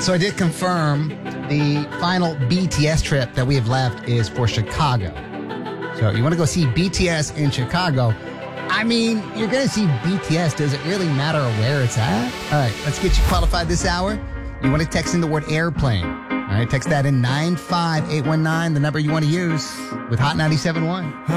So I did confirm the final BTS trip that we have left is for Chicago. So you want to go see BTS in Chicago. I mean, you're going to see BTS. Does it really matter where it's at? All right, let's get you qualified this hour. You want to text in the word airplane. All right, text that in 95819, the number you want to use with Hot 97.1.